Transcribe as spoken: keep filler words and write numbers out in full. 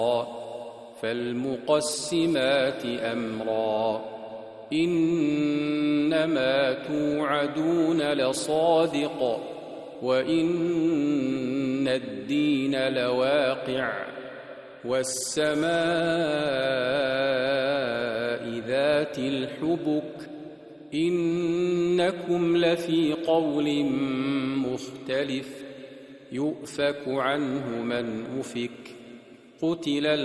فالمقسمات أمرا إنما توعدون لصادق وإن الدين لواقع والسماء ذات الحبك إنكم لفي قول مختلف يؤفك عنه من أفك قتل